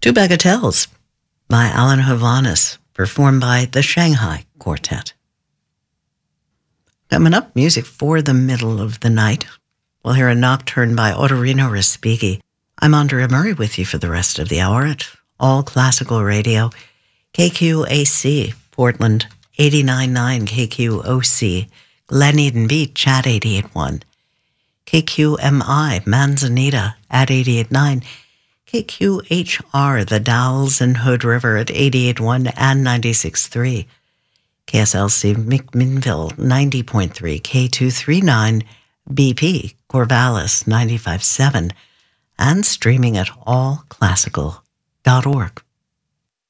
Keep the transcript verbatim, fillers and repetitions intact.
Two Bagatelles by Alan Hovhaness, performed by the Shanghai Quartet. Coming up, music for the middle of the night. We'll hear a nocturne by Ottorino Respighi. I'm Andrea Murray with you for the rest of the hour at All Classical Radio, K Q A C, Portland, eighty-nine point nine K Q O C, Glen Eden Beach at eighty-eight point one, K Q M I, Manzanita at eighty-eight point nine, K Q H R, The Dalles and Hood River at eighty-eight point one and ninety-six point three, K S L C McMinnville ninety point three, K two thirty-nine B P Corvallis ninety-five point seven, and streaming at all classical dot org.